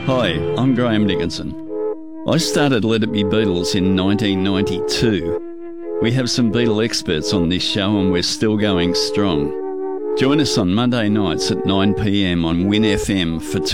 Hi, I'm Graham Dickinson. I started Let It Be Beatles in 1992. We have some Beatle experts on this show and we're still going strong. Join us on Monday nights at 9 p.m. on Win FM for